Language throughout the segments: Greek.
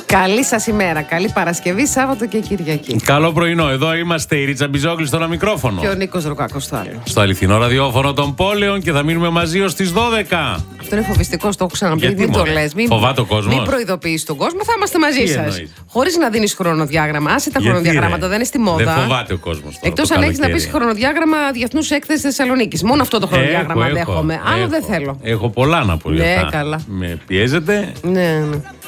Καλή σας ημέρα. Καλή Παρασκευή, Σάββατο και Κυριακή. Καλό πρωινό. Εδώ είμαστε η Ρίτσα Μπιζόγλη στο ένα μικρόφωνο. Και ο Νίκος Ροκάκος στο άλλο. Στο αληθινό ραδιόφωνο των πόλεων και θα μείνουμε μαζί ως τις 12. Αυτό είναι φοβιστικό, το έχω ξαναπεί. Μην το λες. Φοβάται ο κόσμος. Μην προειδοποιείς τον κόσμο, θα είμαστε μαζί σας. Χωρίς να δίνεις χρονοδιάγραμμα. Άσε τα χρονοδιαγράμματα, δεν είναι στη μόδα. Δεν φοβάται ο κόσμος. Εκτός αν έχεις να πεις χρονοδιάγραμμα Διεθνούς Έκθεσης Θεσσαλονίκης. Μόνο αυτό το χρονοδιάγραμμα δέχομαι. Άλλο δεν θέλω. Έχω πολλά να πω. Ναι, καλά. Με πιέζετε. Ναι.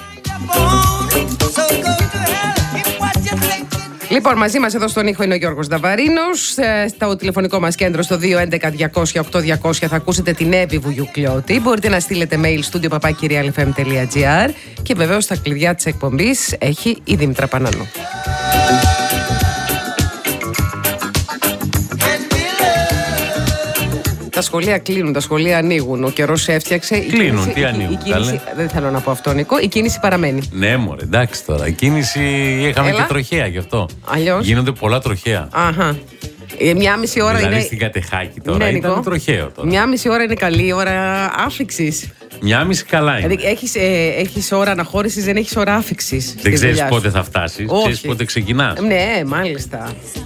Λοιπόν, μαζί μας εδώ στον ήχο είναι ο Γιώργος Δαβαρίνος. Στο τηλεφωνικό μας κέντρο στο 211-200-8200 θα ακούσετε την Εύη Βουγιουκλιώτη. Μπορείτε να στείλετε mail studio@kyrialfm.gr και βεβαίως στα κλειδιά της εκπομπής έχει η Δήμητρα Πανανού. Τα σχολεία κλείνουν, τα σχολεία ανοίγουν. Ο καιρός έφτιαξε. Κλείνουν, τι ανοίγουν. Δεν θέλω να πω αυτό, Νικό. Η κίνηση παραμένει. Ναι, μωρέ, εντάξει τώρα. Η κίνηση είχαμε και τροχαία γι' αυτό. Αλλιώς. Γίνονται πολλά τροχαία. Αχα. Μια μισή ώρα δηλαδή είναι. Στην Κατεχάκη τώρα ήταν τροχαίο τώρα. Μια μισή ώρα είναι καλή ώρα άφηξης. Μια μισή καλά είναι. Δηλαδή έχεις ώρα αναχώρησης, δεν έχεις ώρα άφηξης. Δεν ξέρεις πότε θα φτάσεις. Ξέρεις πότε ξεκινάς. Ναι, μάλιστα.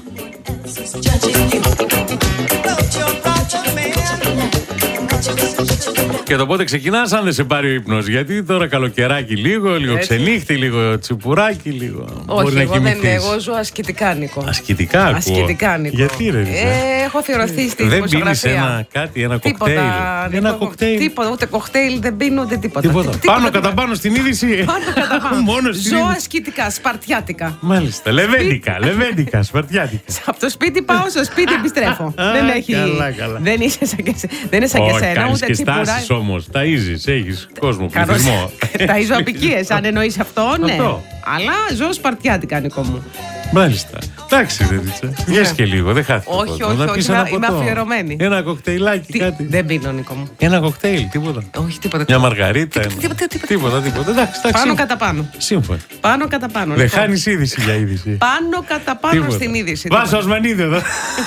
Και το πότε ξεκινάς αν δεν σε πάρει ο ύπνος. Γιατί τώρα καλοκαιράκι λίγο ξενύχτη, λίγο τσιπουράκι, λίγο. Όχι, εγώ ζω ασκητικά, Νίκο. Ασκητικά, ασκητικά, Νίκο. Γιατί ρε. Έχω θεωρηθεί στη δεν δημοσιογραφία. Δεν πίνεις ένα κοκτέιλ. Ένα κοκτέιλ. Τίποτα, ούτε κοκτέιλ δεν πίνω, ούτε τίποτα. Πάνω κατά πάνω στην είδηση. Πάνω κατά πάνω. Μόνο στην είδηση. Ζω ασκητικά, σπαρτιάτικα. Μάλιστα. Λεβέντικα, σπαρτιάτικα. Από το σπίτι πάω στο σπίτι, επιστρέφω. Δεν έχει. Δεν είναι σαν και σένα, ούτε τσιπουράκι. Όμως, ταΐζεις, έχεις κόσμο, πληθυσμό. Ταΐζω απικίες, αν εννοείς αυτό, ναι. Αλλά ζω σπαρτιάτικα, Νικό μου. Μάλιστα. Εντάξει, Ρίτσα. Βγες και λίγο, δεν χάθηκε. Όχι, είμαι αφιερωμένη. Ένα κοκτέιλάκι, κάτι. Δεν πίνω, Νικό μου. Ένα κοκτέιλ, τίποτα. Όχι, τίποτα. Μια μαργαρίτα. Τίποτα. Εντάξει, πάνω κατά πάνω. Σύμφωνα. Πάνω κατά πάνω. Δεν χάνεις είδηση για είδηση. Πάνω κατά πάνω στην είδηση. Βάσο Ασμανίδη εδώ.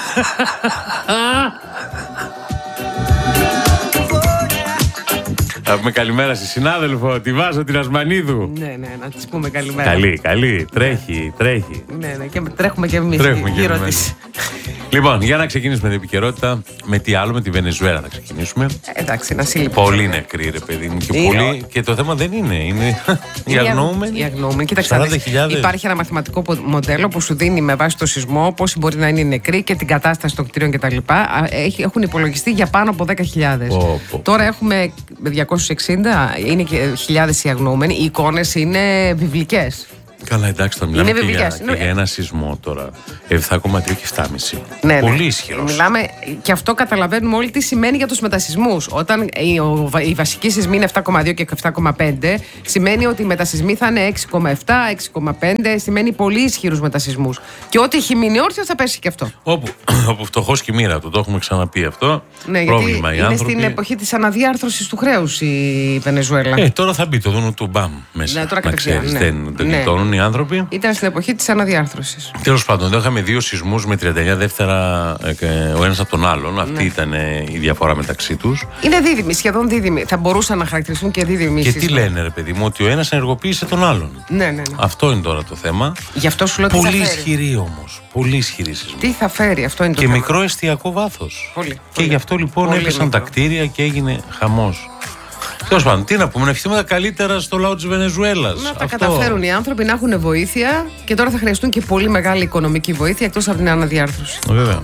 Θα πούμε καλημέρα στη συνάδελφο, τη Βάζω την Ασμανίδου. Ναι, να της πούμε καλημέρα. Καλή, τρέχει. Ναι, και τρέχουμε και εμείς γύρω της. Λοιπόν, για να ξεκινήσουμε την επικαιρότητα, με τι άλλο, με τη Βενεζουέλα θα ξεκινήσουμε. Εντάξει, να σύλληψη. Πολύ νεκροί, ρε παιδί μου. Και το θέμα δεν είναι. Είναι οι αγνοούμενοι. Κοίταξε, υπάρχει ένα μαθηματικό μοντέλο που σου δίνει με βάση το σεισμό πόσοι μπορεί να είναι οι νεκροί και την κατάσταση των κτίριων κτλ. Έχουν υπολογιστεί για πάνω από 10.000. Τώρα έχουμε 260, είναι και χιλιάδες οι αγνοούμενοι. Οι εικόνες είναι βιβλικές. Καλά, εντάξει, το μιλάμε για ένα σεισμό τώρα. 7,3 και 7,5. Ναι, πολύ ισχυρό. Μιλάμε, και αυτό καταλαβαίνουμε όλοι τι σημαίνει για τους μετασεισμούς. Όταν οι βασικοί σεισμοί είναι 7,2 και 7,5, σημαίνει ότι οι μετασεισμοί θα είναι 6,7, 6,5, σημαίνει πολύ ισχυρούς μετασεισμούς. Και ό,τι έχει μείνει όρθιο θα πέσει και αυτό. Όπου φτωχός και η μοίρα του, το έχουμε ξαναπεί αυτό. Ναι, πρόβλημα οι άνθρωποι. Είναι στην εποχή της αναδιάρθρωσης του χρέους η Βενεζουέλα. Τώρα θα μπει το δούνο του μπαμ μέσα. Ναι, τώρα να ξέρεις, δεν γλιτώνουν οι άνθρωποι. Ήταν στην εποχή της αναδιάρθρωσης. Τέλος πάντων, εδώ είχαμε δύο σεισμούς με 39 δεύτερα ο ένας από τον άλλον. Αυτή ήταν η διαφορά μεταξύ τους. Είναι δίδυμοι, σχεδόν δίδυμοι. Θα μπορούσαν να χαρακτηριστούν και δίδυμοι. Και τι λένε, ρε παιδί μου, ότι ο ένας ενεργοποίησε τον άλλον. Ναι. Αυτό είναι τώρα το θέμα. Γι' αυτό σου λέω πολύ ισχυρή όμως. Πολύ ισχυρή σεισμή. Τι θα φέρει, αυτό είναι το θέμα. Και μικρό εστιακό βάθος. Πολύ. Και γι' αυτό λοιπόν έπεσαν τα κτίρια και έγινε χαμός. Τέλος πάντων, τι να πούμε, να ευχηθούμε τα καλύτερα στο λαό της Βενεζουέλας. Να τα καταφέρουν οι άνθρωποι, να έχουν βοήθεια και τώρα θα χρειαστούν και πολύ μεγάλη οικονομική βοήθεια εκτός από την αναδιάρθρωση. Βέβαια.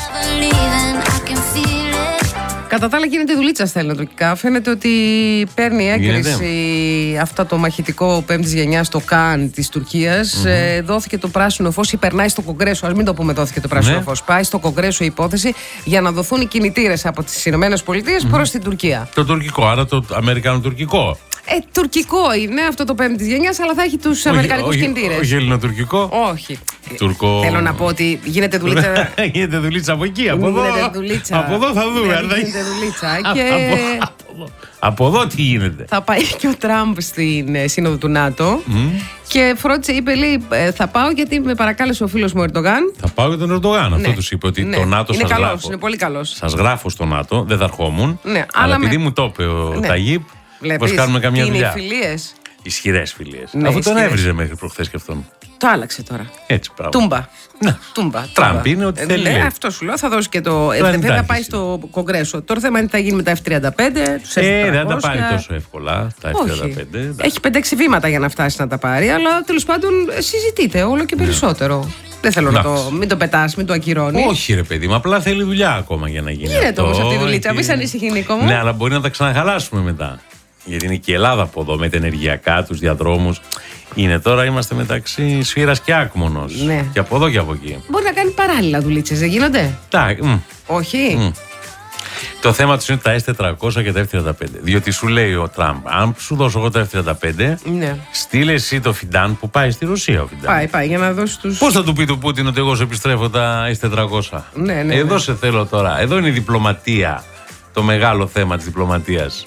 Κατά τα άλλα γίνεται δουλίτσα στα ελληνοτουρκικά. Φαίνεται ότι παίρνει έγκριση αυτό το μαχητικό 5ης γενιάς στο ΚΑΝ της Τουρκίας. Δόθηκε το πράσινο φως ή περνάει στο Κογκρέσο. Ας μην το πούμε δόθηκε το πράσινο φως. Πάει στο Κογκρέσο η υπόθεση για να δοθούν οι κινητήρες από τις ΗΠΑ προς την Τουρκία. Το τουρκικό, άρα το αμερικανοτουρκικό. Τουρκικό είναι αυτό το 5ης γενιάς, αλλά θα έχει τους αμερικανικούς κινητήρες. Όχι ελληνοτουρκικό. Όχι. Τουρκο... Θέλω να πω ότι γίνεται δουλίτσα. Γίνεται δουλίτσα από εκεί, από εδώ. Από εδώ θα δούμε. Γίνεται δουλίτσα. Από εδώ τι γίνεται. Θα πάει και ο Τραμπ στην σύνοδο του ΝΑΤΟ. Και φρόντισε, είπε, λέει, θα πάω γιατί με παρακάλεσε ο φίλος μου ο Ερντογάν. Θα πάω για τον Ερντογάν. Αυτό τους είπε, ότι το ΝΑΤΟ σας γράφω. Είναι πολύ καλός. Σας γράφω στο ΝΑΤΟ, δεν θα ερχόμουν. Αλλά επειδή μου το είπε ο Ταγίπ, πώς κάνουμε καμιά δουλειά. Είναι οι φιλίες. ισχυρές φιλίες. Ναι, αφού τον ισχυρές. έβριζε μέχρι προχθές και αυτόν. Το άλλαξε τώρα. Έτσι, πράγμα. Τούμπα. Ναι. Τούμπα. Τραμπ είναι ό,τι θέλει. Ναι, λέει. αυτό σου λέω. Θα δώσει και το. δεν Βέβαια τα πάει έχεις. στο Κογκρέσο. Τώρα θέμα είναι τι θα γίνει με τα F-35. Τους Δεν τα F-400. πάρει τόσο εύκολα τα Όχι. F-35. Έχει 5-6 βήματα για να φτάσει να τα πάρει, αλλά τέλος πάντων συζητείται όλο και περισσότερο. Δεν θέλω να το. Μην το πετάς, μην το ακυρώνει. Όχι, ρε παιδί μου, απλά θέλει δουλειά ακόμα για να γίνει. Γίνεται αυτό. όμως αυτή η δουλίτσα. Μη σ' ανησυχεί, Νίκο μου. Ναι, αλλά μπορεί να τα ξαναχαλάσουμε μετά. Γιατί είναι και η Ελλάδα από εδώ με τα ενεργειακά, τους διαδρόμους. Είναι τώρα, είμαστε μεταξύ Σφύρας και Άκμονος. Ναι. Και από εδώ και από εκεί. Μπορεί να κάνει παράλληλα δουλίτσες, δεν γίνονται. Όχι. Το θέμα του είναι τα S400 και τα F35. Διότι σου λέει ο Τραμπ, αν σου δώσω εγώ τα F35, Ναι. στείλε εσύ το Φιντάν που πάει στη Ρωσία. Ο Φιντάν. Πάει για να δώσει τους. Πώς θα του πει του Πούτιν ότι εγώ σε επιστρέφω τα S400. Ναι. Εδώ σε θέλω τώρα. Εδώ είναι η διπλωματία. Το μεγάλο θέμα της διπλωματίας.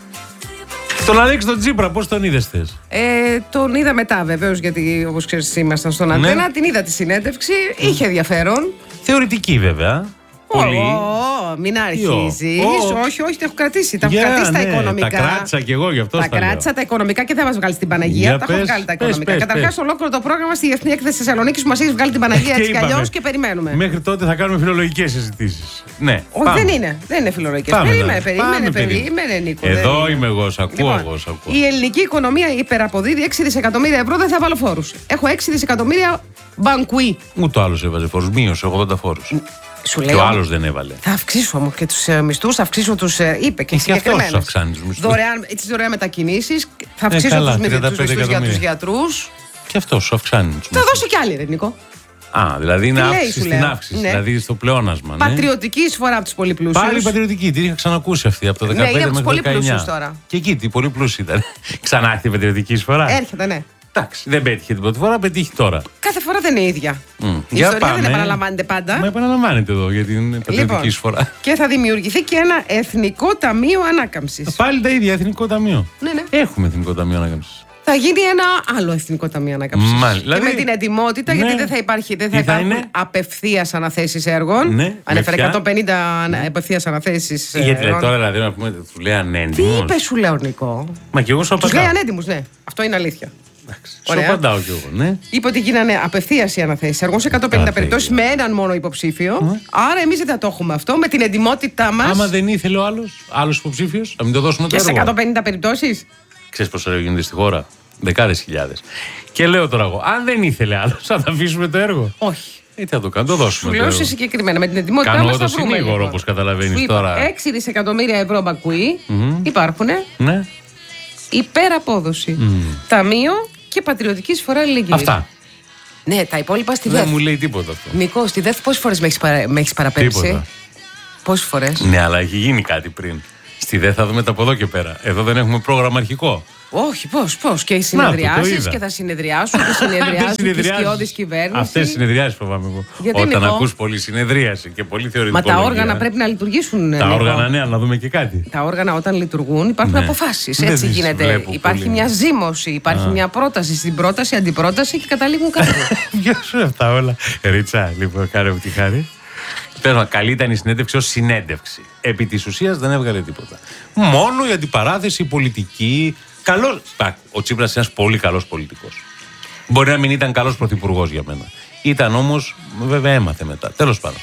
Τον Αλέξη τον Τσίπρα, πώς τον είδες θες? Τον είδα μετά βεβαίως, γιατί όπως ξέρεις ήμασταν στον Αντένα. Την είδα τη συνέντευξη. Είχε ενδιαφέρον. Θεωρητική βέβαια. Πολύ. Μην αρχίζεις. Όχι, τα έχω κρατήσει. Τα έχω Για, κρατήσει τα ναι, οικονομικά. Τα κράτησα κι εγώ γι' αυτό. Τα κράτησα τα οικονομικά και δεν μας βγάλει την Παναγία. Για Τα έχω πες, βγάλει τα πες, οικονομικά. πες, Καταρχάς, πες. ολόκληρο το πρόγραμμα στη Διεθνή Έκθεση Θεσσαλονίκης που μας έχει βγάλει την Παναγία έτσι κι είπαμε. αλλιώς και περιμένουμε. Μέχρι τότε θα κάνουμε φιλολογικές συζητήσεις. Ναι. Όχι, πάμε. δεν είναι φιλολογικές. Πάμε, Περίμενε, Νίκο. Εδώ δεν είμαι εγώ, σ' ακούω Λοιπόν, εγώ. Σ' ακούω. η ελληνική οικονομία υπεραποδίδει 6 δισεκατομμύρια ευρώ, δεν θα βάλω φόρους. Έχω 6 δισεκατομμύρια μπανκουί. Ούτε ο άλλος έβαζε φόρους. Μείωσε 80 φόρους. Σου Και ο άλλος δεν έβαλε. Θα αυξήσω όμως και τους μισθούς, θα αυξήσω τους. Είπε και Και αυτός συγκεκριμένες. τους αυξάνει τους μισθούς. Δωρεάν μετακινήσεις, θα αυξήσω καλά, τους 35 μισθούς για τους εκατομμύρια. γιατρούς. Και αυτός σου αυξάνει τους Θα μισθούς. δώσω κι άλλη, ρε Νίκο. Α, δηλαδή είναι Τι λέει, αύξηση σου στην λέω. αύξηση. Ναι. Δηλαδή στο πλεόνασμα. Ναι. Πατριωτική εισφορά από τους πολύ πλούσιους. Πάλι πατριωτική, την είχα ξανακούσει αυτή από το 15 είναι από τους μέχρι το πολύ 19. πλούσιους τώρα. Και εκεί τι πολύ πλούσιοι ήταν. Ξανά έρθει η πατριωτική εισφορά. Έρχεται, ναι. Εντάξει, δεν πέτυχε την πρώτη φορά, πετύχει τώρα. Κάθε φορά δεν είναι ίδια. Η Για ιστορία πάμε. δεν επαναλαμβάνεται πάντα. Μα επαναλαμβάνεται εδώ για την πατριωτική εισφορά. Και θα δημιουργηθεί και ένα εθνικό ταμείο ανάκαμψης. Πάλι τα ίδια, Εθνικό Ταμείο. Ναι. Έχουμε Εθνικό Ταμείο Ανάκαμψης. Θα γίνει ένα άλλο εθνικό ταμείο ανάκαμψης. Μάλιστα. Και Δηλαδή, με την ετοιμότητα, ναι. γιατί δεν θα Τι θα υπάρχουν είναι? απευθείας αναθέσεις έργων. Ναι. Ανέφερε Με ποια? 150 απευθείας αναθέσεις. Γιατί λέει έργων. τώρα, δηλαδή, να πούμε, του λέει Τι ανέντιμος. είπε, σου λέω, Νικό. Μα και εγώ σου Τους λέει απαντάω. ανέντιμους, ναι. Αυτό είναι αλήθεια. Σου Ωραία. απαντάω κι εγώ, ναι. Είπε ότι γίνανε απευθείας οι αναθέσεις έργων σε 150 Καλά, περιπτώσεις με τέλεια. έναν μόνο υποψήφιο. Άρα εμείς δεν θα το έχουμε αυτό. Με την ετοιμότητά μας. Άμα δεν ήθελε ο άλλος υποψήφιος, να μην το δώσουμε το Και σε έργο. 150 περιπτώσεις. Ξέρεις πόσο έργο γίνεται στη χώρα. Δεκάδες χιλιάδες. Και λέω τώρα εγώ, αν δεν ήθελε άλλος, θα τα αφήσουμε το έργο. Όχι. Τι θα το κάνω, το δώσουμε. Σου το λέω έργο. σε συγκεκριμένα. Με την ετοιμότητά Κάνω μας εγώ θα το βρούμε. συνήγορο, λίγο. όπως καταλαβαίνεις Σου είπα, τώρα. 6 δισεκατομμύρια ευρώ μπακουί υπάρχουν. Ναι. Υπεραπόδοση. Ταμείο και πατριωτική εισφορά αλληλεγγύη. Αυτά. Ναι, τα υπόλοιπα στη Δεν ΔΕΘ. μου λέει τίποτα αυτό. Νικό, στη ΔΕΘ πόσες φορές με έχεις παραπέμψει? Τίποτα. Πόσες φορές? Ναι, αλλά έχει γίνει κάτι πριν. Στη ΔΕ θα δούμε τα από εδώ και πέρα. Εδώ δεν έχουμε πρόγραμμα αρχικό. Όχι, πώς. Και οι το συνεδριάσεις είδα. και θα συνεδριάσουν και συνεδριάζουν και η σκιώδης κυβέρνηση. Αυτές τις συνεδριάσεις φοβάμαι εγώ. Γιατί, Όταν Νικό? ακούς πολύ συνεδρίαση και πολύ Μα θεωρητικολογία. τα όργανα πρέπει να λειτουργήσουν. Τα Νικό. όργανα, ναι, να δούμε και κάτι. Τα όργανα όταν λειτουργούν υπάρχουν Ναι. αποφάσεις. Δεν Έτσι τις γίνεται. βλέπω Υπάρχει πολύ. μια ζήμωση, υπάρχει μια πρόταση. Στην πρόταση, αντιπρόταση και καταλήγουν κάπου. Ποιο σου αυτά όλα. Ρίτσα, λοιπόν, κάνε μου τη χάρη. Πες, καλή ήταν η συνέντευξη ως συνέντευξη. Επί της ουσίας δεν έβγαλε τίποτα. Μόνο η αντιπαράθεση, η πολιτική. Καλός. Ο Τσίπρας είναι ένας πολύ καλός πολιτικός. Μπορεί να μην ήταν καλός πρωθυπουργός για μένα. Ήταν όμως, βέβαια έμαθε μετά. Τέλος πάντων.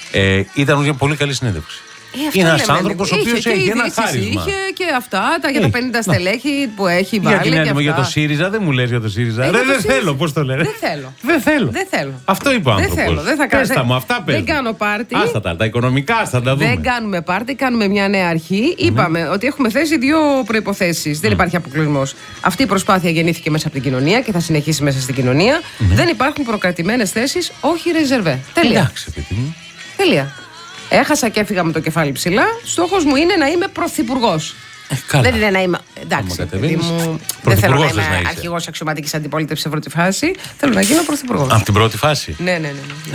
Ήταν όμως μια πολύ καλή συνέντευξη. Αυτό Είναι ένας λέμε, άνθρωπος ο Νίκο. οποίος Είχε και έχει η ένα διοίκηση, χάρισμα. Είχε και αυτά, για τα 50 στελέχη που έχει βάλει. Για την και έτοιμο για αυτά. το ΣΥΡΙΖΑ, δεν μου λες για το ΣΥΡΙΖΑ. Για Ρε, το δεν ΣΥΡΙΖΑ. θέλω, πώς το λένε. Δεν θέλω. Δεν θέλω. Δεν θέλω. Αυτό είπε ο Δεν άνθρωπος. θέλω. Δεν θα κάνω. Πες τα μου, αυτά πες Δεν μου. κάνω πάρτι. Άστα τα οικονομικά, άστα τα δούμε. Δεν κάνουμε πάρτι, κάνουμε μια νέα αρχή. Είπαμε ότι έχουμε θέσει δύο προϋποθέσεις. Δεν υπάρχει αποκλεισμός. Αυτή η προσπάθεια γεννήθηκε μέσα από την κοινωνία και θα συνεχίσει μέσα στην κοινωνία. Δεν υπάρχουν προκρατημένες θέσεις, όχι ρεζερβέ. Τέλεια. Εντάξει, παιδί μου. Τέλεια. Έχασα και έφυγα με το κεφάλι ψηλά. Στόχος μου είναι να είμαι πρωθυπουργός. Καλά. Δεν είναι να είμαι. Εντάξει, Άμα παιδί κατεβαίνεις, μου. Δεν θέλω πρωθυπουργός να θες να είμαι είσαι. αρχηγός αξιωματικής αντιπολίτευσης σε πρώτη φάση. Θέλω να γίνω πρωθυπουργός. Από την πρώτη φάση. Ναι.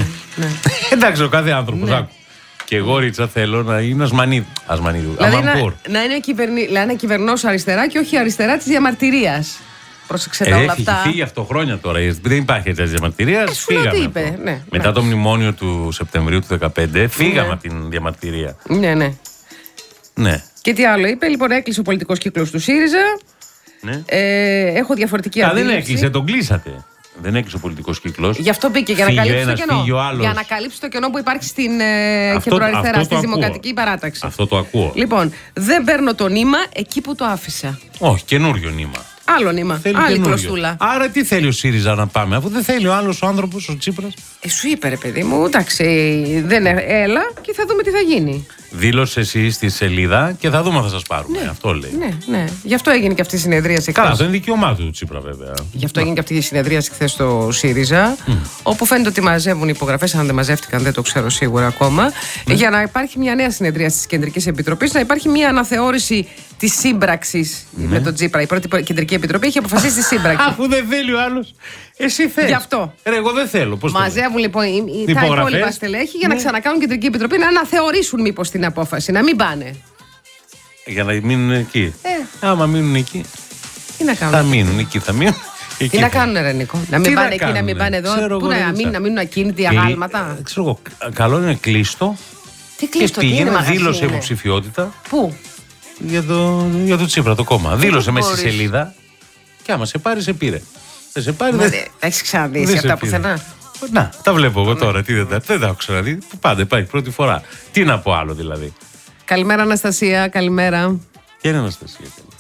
Εντάξει, ο κάθε άνθρωπος. άκου. Και εγώ, Ρίτσα, θέλω να είναι Ασμανίδου. Δηλαδή Αμανπούρ. να είναι κυβερνός αριστερά και όχι αριστερά της διαμαρτυρίας. Πρόσεξε τα όλα Έχει αυτά. φύγει αυτό χρόνια τώρα. Δεν υπάρχει έτσι διαμαρτυρία. σου λέω τι είπε, ναι, Μετά ναι. το μνημόνιο του Σεπτεμβρίου του 2015, φύγαμε από την διαμαρτυρία. Ναι. Ναι. Και τι άλλο είπε, λοιπόν, έκλεισε ο πολιτικός κύκλος του ΣΥΡΙΖΑ. Ναι. Έχω διαφορετική αντίληψη. Δεν έκλεισε, τον κλείσατε. Δεν έκλεισε ο πολιτικός κύκλος. Γι' αυτό μπήκε, για να καλύψει το κενό. Για να καλύψει το κενό που υπάρχει στην κεντροαριστερά, στη Δημοκρατική Παράταξη. Αυτό το ακούω. Λοιπόν, δεν παίρνω το νήμα εκεί που το άφησα. Όχι, καινούριο νήμα. Άλλο νήμα. Άλλη κλωστούλα. Άρα τι θέλει ο ΣΥΡΙΖΑ να πάμε, αφού δεν θέλει ο άλλος ο άνθρωπος, ο Τσίπρας. Σου είπε, ρε παιδί μου, εντάξει, έλα και θα δούμε τι θα γίνει. Δήλωσε εσύ στη σελίδα και θα δούμε αν θα σας πάρουμε. Ναι. Αυτό λέει. Ναι. Γι' αυτό έγινε και αυτή η συνεδρίαση. Καλά, αυτό είναι δικαίωμά του Τσίπρα, βέβαια. Γι' αυτό έγινε και αυτή η συνεδρίαση χθες στο ΣΥΡΙΖΑ, όπου φαίνεται ότι μαζεύουν υπογραφές, αν δεν μαζεύτηκαν, δεν το ξέρω σίγουρα ακόμα, για να υπάρχει μια νέα συνεδρίαση της Κεντρικής Επιτροπής, να υπάρχει μια αναθεώρηση της σύμπραξης με τον Τσίπρα. Η πρώτη Κεντρική Επιτροπή έχει αποφασίσει τη σύμπραξη. Αφού δεν θέλει ο άλλος, εσύ θες. Γι' αυτό. Εγώ δεν θέλω. Πώς μαζεύουν λοιπόν τα υπόλοιπα στελέχη για να ξανακάνουν Κεντρική Επιτροπή να αναθεωρήσουν μήπως την απόφαση, να μην πάνε. Για να μείνουν εκεί. Άμα μείνουν εκεί. Τι να κάνουν. Θα μείνουν εκεί, θα μείνουν. Τι να κάνουν, ρε Νίκο. Να μην πάνε εκεί, να μην πάνε εδώ. Πού να μείνουν ακίνητοι αγάλματα. Ξέρω εγώ, καλό είναι κλείστο. Τι κλείστο, και πήγαινε, δήλωσε υποψηφιότητα. Πού? Για το Τσίπρα το κόμμα. Δήλωσε μέσα στη σελίδα. Και άμα σε πάρει, σε πήρε. Δεν σε πάρει, δεν. Έχει ξαναδεί αυτά πουθενά. Να, τα βλέπω εγώ τώρα. Δεν τα έχω ξαναδεί. Πάντα υπάρχει πρώτη φορά. Τι να πω άλλο δηλαδή. Καλημέρα, Αναστασία. Καλημέρα. Ποια είναι η Αναστασία?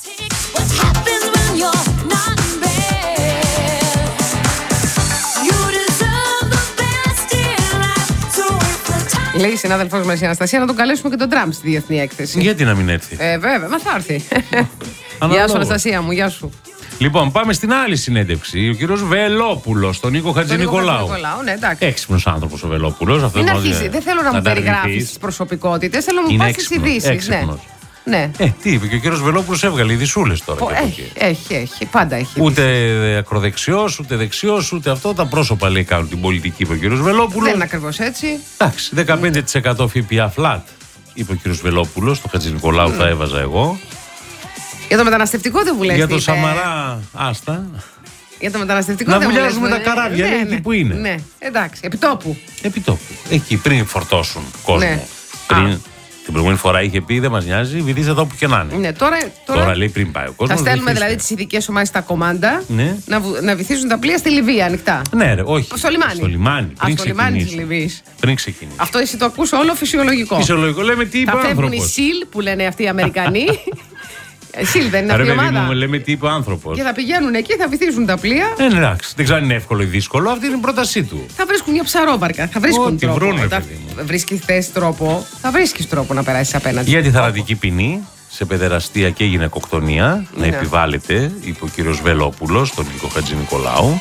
Λέει η συνάδελφός μας η Αναστασία να τον καλέσουμε και τον Τραμπ στη διεθνή έκθεση. Γιατί να μην έρθει? Βέβαια, μα θα έρθει. Γεια σου, Αναστασία μου, γεια σου. Λοιπόν, πάμε στην άλλη συνέντευξη. Ο κύριος Βελόπουλος, τον Νίκο Χατζηνικολάου. Έξυπνος άνθρωπος ο Βελόπουλος. Μην αρχίσει, δεν θέλω να μου περιγράφεις τις προσωπικότητες, θέλω να μου πας τις ειδήσεις. Ναι. Τι είπε και ο κύριος Βελόπουλος, έβγαλε ειδισούλες τώρα. Έχει, πάντα έχει. Ούτε ακροδεξιός, ούτε δεξιός, ούτε αυτό. Τα πρόσωπα λέει κάνουν την πολιτική, είπε ο κύριος Βελόπουλος. Δεν είναι ακριβώς έτσι. Εντάξει, 15% ΦΠΑ flat, είπε ο κύριος Βελόπουλος. Το Χατζηνικολάου θα έβαζα εγώ. Για το μεταναστευτικό δεν βουλεύει. Για το Σαμαρά, άστα. Για το μεταναστευτικό να βουλιάζουμε τα καράβια, λέει εκεί που είναι. Ναι, εντάξει, επιτόπου. Εκεί πριν φορτώσουν κόσμο. Την προηγούμενη φορά είχε πει δεν μας νοιάζει, βυθίστε εδώ που και να είναι. Ναι, τώρα λέει πριν πάει ο κόσμος. Θα στέλνουμε δηλαδή τις ειδικές ομάδες στα κομμάντα να βυθίσουν τα πλοία στη Λιβύη ανοιχτά. Ναι, ρε, όχι. Στο λιμάνι. Στο λιμάνι της Λιβύης. Πριν ξεκινήσει. Αυτό εσύ το ακούς όλο φυσιολογικό. Φυσιολογικό, λέμε τι είπε ο άνθρωπος. Θα φεύγουν οι ΣΥΛ που λένε αυτοί οι Αμερικανοί. ΣΥΛ δεν είναι αυτή η ομάδα. Μου λέμε τι είπε ο άνθρωπος. Και θα πηγαίνουν εκεί, θα βυθίζουν τα πλοία. Εντάξει, δεν ξέρω αν είναι εύκολο ή δύσκολο, αυτή είναι η πρότασή του. Θα βρίσκουν μια ψαρόβαρκα. Θα βρίσκουν τρόπο. Βρίσκει τρόπο. Θα βρίσκει τρόπο να περάσει απέναντι. Για τη θανατική ποινή σε παιδεραστία και γυναικοκτονία να επιβάλλεται, είπε ο κύριος Βελόπουλος, τον Νίκο Χατζηνικολάου.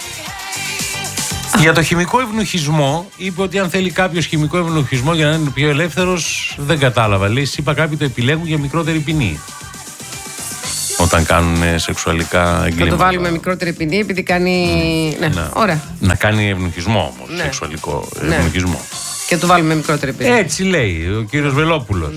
Για το χημικό ευνοχισμό, είπε ότι αν θέλει κάποιος χημικό ευνοχισμό για να είναι πιο ελεύθερος, δεν κατάλαβα. Λέει, είπα κάποιοι το επιλέγουν για μικρότερη ποινή. Όταν κάνουν σεξουαλικά εγκλήματα. Θα το βάλουμε μικρότερη ποινή επειδή κάνει. Ναι, ωραία. Να κάνει ευνοχισμό όμως. Σεξουαλικό ευνοχισμό. Και το βάλουμε μικρότερη ποινή. Έτσι λέει ο κύριος Βελόπουλος.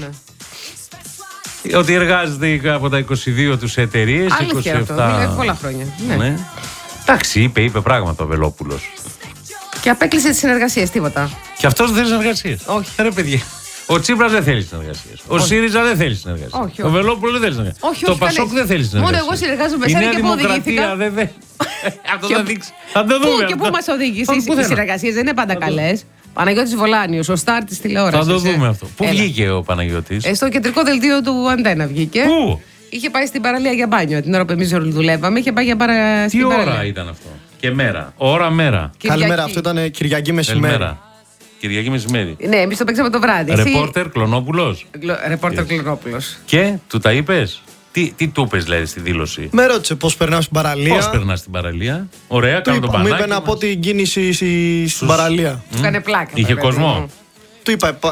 Ότι εργάζεται από τα 22 τους εταιρείες. Αλήθεια 27. Αυτό. Μιλάει πολλά χρόνια. Ναι. Εντάξει, είπε πράγματα ο Βελόπουλος. Και απέκλεισε τις συνεργασίες, τίποτα. Και αυτός δεν θέλει συνεργασίες. Όχι. Ρε παιδιά. Ο Τσίπρας δεν θέλει συνεργασίες. Ο ΣΥΡΙΖΑ δεν θέλει συνεργασίες. Ο Βελόπουλος δεν θέλει συνεργασίες. Το Πασόκ δεν θέλει συνεργασίες. Μόνο εγώ συνεργάζομαι με εσένα και πού οδηγήθηκα. Αυτό θα δείξει. Θα το δούμε. Και πού μας οδήγησε. Οι συνεργασίες δεν είναι πάντα καλές. Παναγιώτης Βολάνιος, ο στάρ της τηλεόρασης. Θα το δούμε αυτό. Πού βγήκε ο Παναγιώτης? Στο κεντρικό δελτίο του Αντένα βγήκε. Πού? Είχε πάει στην παραλία για μπάνιο. Την ώρα που εμείς δουλεύαμε, είχε πάει για παραλία. Τι ώρα ήταν αυτό? Και μέρα. Ώρα μέρα. Καλημέρα, αυτό ήταν Κυριακή μεσημέρι. Κυριακή μεσημέρι. Ναι, εμείς το παίξαμε το βράδυ. Ρεπόρτερ Κλωνόπουλος. Ρεπόρτερ Κλωνόπουλος. Και του τα είπες? Τι του είπες δηλαδή στη δήλωση? Με ρώτησε πώς περνάω στην παραλία. Πώς περνάς στην παραλία? Ωραία, κάνω τον πανάκι. Μου είπε να πω την κίνηση στην παραλία. Του έκανε πλάκα. Είχε κόσμο? Του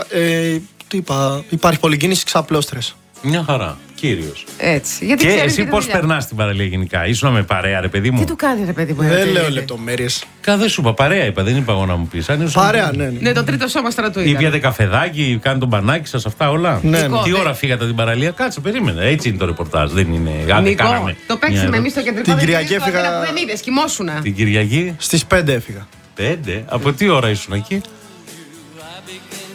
είπα, υπάρχει πολλή κίνηση, ξαπλώστρες. Μια χαρά. Κύριος. Έτσι. Και εσύ πώς περνάς στην παραλία γενικά? Ήσουν με παρέα, ρε παιδί μου? Τι του κάνει, ρε παιδί μου? Δεν λέω λεπτομέρειες. Δεν σου είπα, παρέα είπα, δεν είπα εγώ να μου πεις. Παρέα, ναι. Ναι, το τρίτο σώμα στρατού ήταν. Ή πιάτε καφεδάκι, κάνει τον μπανάκι σας, αυτά όλα. Ναι. Τι ώρα φύγατε την παραλία? Κάτσε, περίμενε. Έτσι είναι το ρεπορτάζ. Δεν είναι. Νικό, το παίξαμε εμείς στο κεντρικό. Την Κυριακή έφυγα. Δεν είδες, κοιμόσουνα. Την Κυριακή. Στις 5 έφυγα. 5? Από τι ώρα ήσουν εκεί?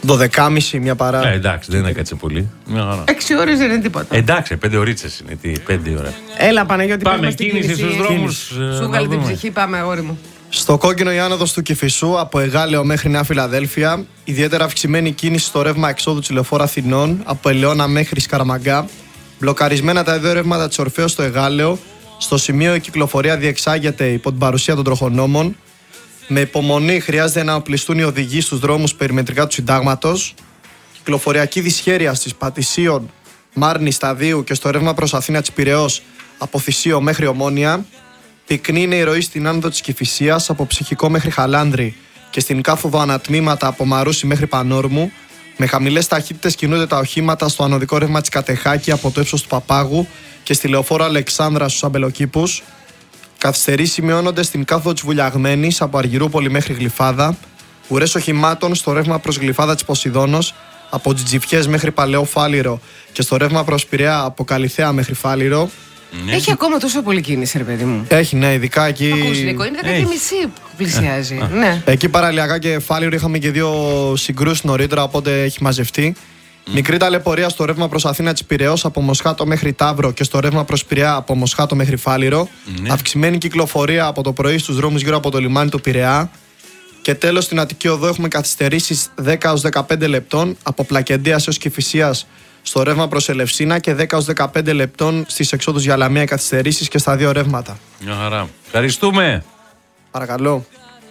12.30 μια παρά. Εντάξει, δεν έκατσε πολύ. 6 ώρες δεν είναι τίποτα. Εντάξει, 5 ωρίτσες είναι. Τι, 5 ώρα. Έλα, Παναγιώτη, Πάμε, κίνηση στους δρόμους. Σου βγάλε την ψυχή, πάμε, αγόρι μου. Στο κόκκινο η άνοδος του Κηφισού από Εγάλεο μέχρι Νέα Φιλαδέλφια. Ιδιαίτερα αυξημένη κίνηση στο ρεύμα εξόδου της Λεωφόρου Αθηνών από Ελαιώνα μέχρι Σκαραμαγκά. Μπλοκαρισμένα τα δύο ρεύματα της Ορφέως στο Εγάλεο. Στο σημείο η κυκλοφορία διεξάγεται υπό την παρουσία των τροχονόμων. Με υπομονή χρειάζεται να οπλιστούν οι οδηγοί στους δρόμους περιμετρικά του Συντάγματος. Κυκλοφοριακή δυσχέρεια στις Πατησίων, Μάρνη, Σταδίου και στο ρεύμα προς Αθήνα της Πειραιώς από Θησίο μέχρι Ομόνια. Πυκνή είναι η ροή στην άνοδο της Κηφισίας από Ψυχικό μέχρι Χαλάνδρη και στην κάθοδο ανατμήματα από Μαρούσι μέχρι Πανόρμου. Με χαμηλές ταχύτητες κινούνται τα οχήματα στο ανωδικό ρεύμα της Κατεχάκη από το ύψος του Παπάγου και στη λεωφόρο Αλεξάνδρα στους Αμπελοκήπους. Καθυστερήσεις σημειώνονται στην κάθοδο της Βουλιαγμένης από Αργυρούπολη μέχρι Γλυφάδα. Ουρές οχημάτων στο ρεύμα προς Γλυφάδα της Ποσειδώνος από Τζιτζιφιές μέχρι Παλαιό Φάληρο και στο ρεύμα προς Πειραιά από Καλιθέα μέχρι Φάληρο. Έχει ακόμα τόσο πολύ κίνηση, ρε παιδί μου. Έχει, ναι, ειδικά εκεί. Ακούσνικο, είναι 10.30 που πλησιάζει. Ναι. Εκεί παραλιακά και Φάληρο είχαμε και 2 συγκρούσεις νωρίτερα, οπότε έχει μαζευτεί. Μικρή ταλαιπωρία στο ρεύμα προς Αθήνα της Πειραιώς από Μοσχάτο μέχρι Ταύρο και στο ρεύμα προς Πειραιά από Μοσχάτο μέχρι Φάληρο. Αυξημένη κυκλοφορία από το πρωί στους δρόμους γύρω από το λιμάνι του Πειραιά. Και τέλος στην Αττική Οδό έχουμε καθυστερήσεις 10-15 λεπτών από Πλακεντίας έως Κηφισίας στο ρεύμα προς Ελευσίνα και 10-15 λεπτών στις εξόδους για Λαμία καθυστερήσεις και στα 2 ρεύματα. Μια χαρά. Ευχαριστούμε. Παρακαλώ.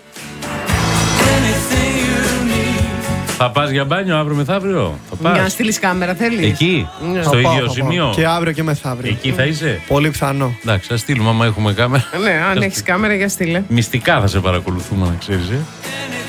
Θα πας για μπάνιο αύριο μεθαύριο? Θα πας? Να στείλεις κάμερα, θέλεις? Εκεί, Ναι. στο ίδιο σημείο. Και αύριο και μεθαύριο. Εκεί θα είσαι? Πολύ πιθανό. Εντάξει, θα στείλουμε άμα έχουμε κάμερα. Ναι, αν έχεις κάμερα, για στείλε. Μυστικά θα σε παρακολουθούμε, να ξέρεις.